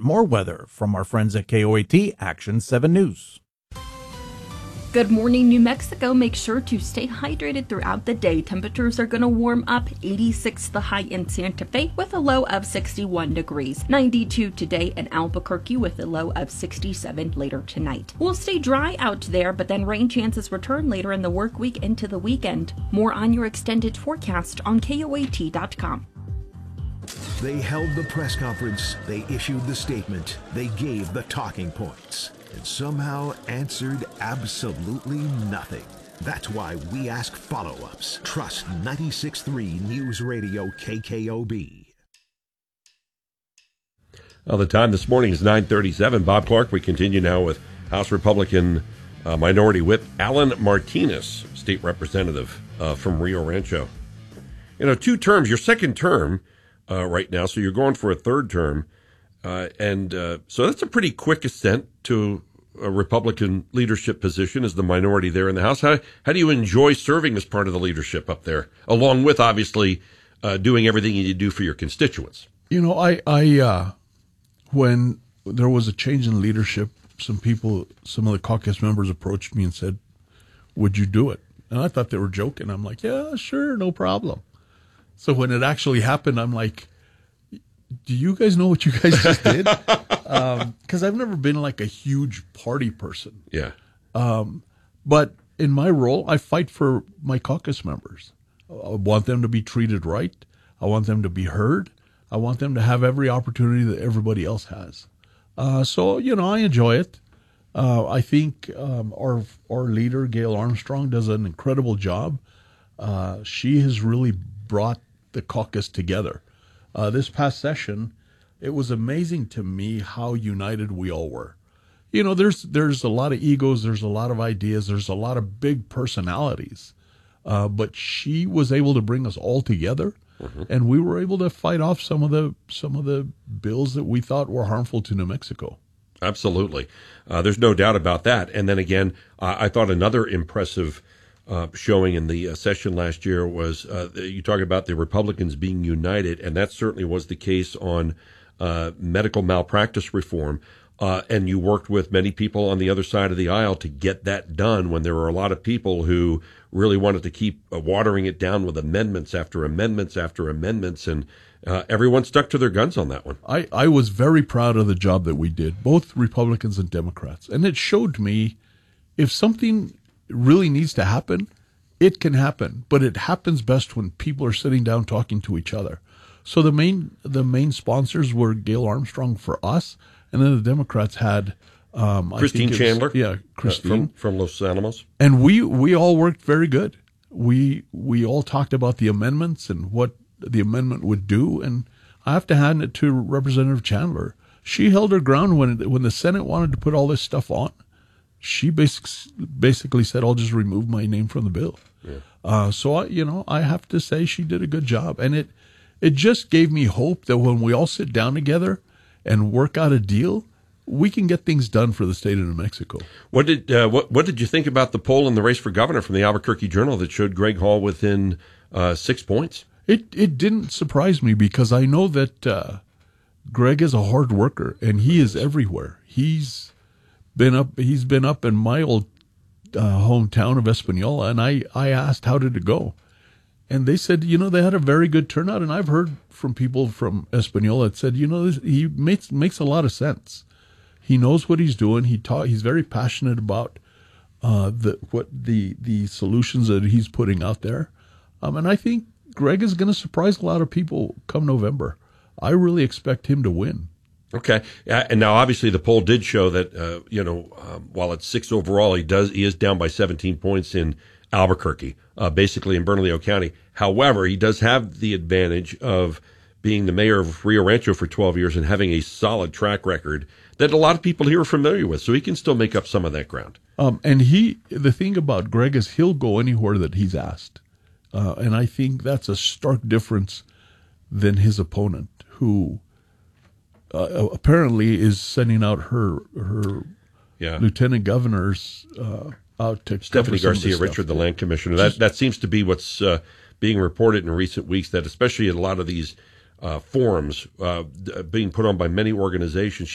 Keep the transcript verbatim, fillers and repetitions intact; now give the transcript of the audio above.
more weather from our friends at K O A T Action seven News. Good morning, New Mexico. Make sure to stay hydrated throughout the day. Temperatures are going to warm up. eighty-six the high in Santa Fe with a low of sixty-one degrees. ninety-two today in Albuquerque with a low of sixty-seven later tonight. We'll stay dry out there, but then rain chances return later in the work week into the weekend. More on your extended forecast on K O A T dot com. They held the press conference, they issued the statement, they gave the talking points, and somehow answered absolutely nothing. That's why we ask follow-ups. Trust ninety-six point three News Radio K K O B. Well, the time this morning is nine thirty-seven. Bob Clark, we continue now with House Republican uh, Minority Whip Alan Martinez, state representative uh, from Rio Rancho. You know, two terms, your second term uh, right now, so you're going for a third term. Uh, and uh, so that's a pretty quick ascent to a Republican leadership position as the minority there in the House. How, how do you enjoy serving as part of the leadership up there, along with, obviously, uh, doing everything you do for your constituents? You know, I, I uh, when there was a change in leadership, some people, some of the caucus members approached me and said, would you do it? And I thought they were joking. I'm like, yeah, sure, no problem. So when it actually happened, I'm like, do you guys know what you guys just did? Because um, I've never been like a huge party person. Yeah. Um, but in my role, I fight for my caucus members. I want them to be treated right. I want them to be heard. I want them to have every opportunity that everybody else has. Uh, so, you know, I enjoy it. Uh, I think um, our our leader, Gail Armstrong, does an incredible job. Uh, she has really brought the caucus together. Uh, this past session, it was amazing to me how united we all were. You know, there's there's a lot of egos, there's a lot of ideas, there's a lot of big personalities, uh, but she was able to bring us all together, mm-hmm. and we were able to fight off some of the some of the bills that we thought were harmful to New Mexico. Absolutely, uh, there's no doubt about that. And then again, uh, I thought another impressive Uh, showing in the uh, session last year was uh, you talk about the Republicans being united, and that certainly was the case on uh, medical malpractice reform. Uh, and you worked with many people on the other side of the aisle to get that done when there were a lot of people who really wanted to keep uh, watering it down with amendments after amendments after amendments, and uh, everyone stuck to their guns on that one. I, I was very proud of the job that we did, both Republicans and Democrats. And it showed me if something really needs to happen, it can happen, but it happens best when people are sitting down talking to each other. So the main the main sponsors were Gail Armstrong for us, and then the Democrats had um, Christine I think Chandler, was, yeah, Christine uh, from, from Los Alamos, and we we all worked very good. We we all talked about the amendments and what the amendment would do, and I have to hand it to Representative Chandler. She held her ground when when the Senate wanted to put all this stuff on. She basic, basically said, I'll just remove my name from the bill. Yeah. Uh, so, I, you know, I have to say she did a good job. And it it just gave me hope that when we all sit down together and work out a deal, we can get things done for the state of New Mexico. What did uh, what what did you think about the poll in the race for governor from the Albuquerque Journal that showed Greg Hall within uh, six points? It, it didn't surprise me because I know that uh, Greg is a hard worker, and he is everywhere. He's... Been up. He's been up in my old uh, hometown of Espanola, and I, I asked how did it go, and they said you know they had a very good turnout. And I've heard from people from Espanola that said you know this, he makes makes a lot of sense. He knows what he's doing. He taught. He's very passionate about uh, the what the the solutions that he's putting out there, um, and I think Greg is going to surprise a lot of people come November. I really expect him to win. Okay, uh, and now obviously the poll did show that uh, you know um, while it's six overall, he does he is down by seventeen points in Albuquerque, uh, basically in Bernalillo County. However, he does have the advantage of being the mayor of Rio Rancho for twelve years and having a solid track record that a lot of people here are familiar with. So he can still make up some of that ground. Um, and he, the thing about Greg is he'll go anywhere that he's asked, uh, and I think that's a stark difference than his opponent, who. Uh, apparently is sending out her her yeah. lieutenant governors uh, out to Stephanie Garcia Richard, the land commissioner. That that seems to be what's uh, being reported in recent weeks. That especially in a lot of these uh, forums uh, being put on by many organizations,